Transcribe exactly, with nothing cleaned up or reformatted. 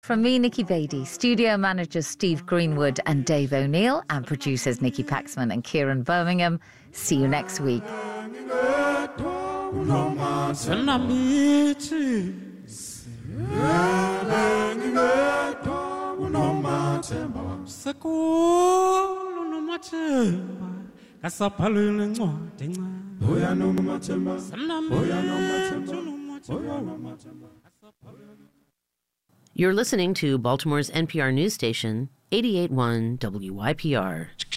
From me, Nikki Beattie, studio managers Steve Greenwood and Dave O'Neill, and producers Nikki Paxman and Kieran Birmingham. See you next week. You're listening to Baltimore's N P R news station, eighty-eight point one W Y P R.